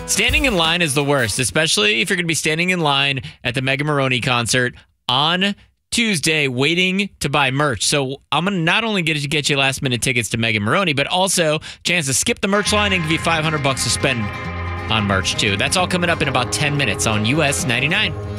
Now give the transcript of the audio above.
Standing in line is the worst, especially if you're going to be standing in line at the Mega Maroney concert on Tuesday waiting to buy merch. So I'm going to not only get you last minute tickets to Mega Maroney, but also chance to skip the merch line and give you $500 to spend on merch too. That's all coming up in about 10 minutes on US 99.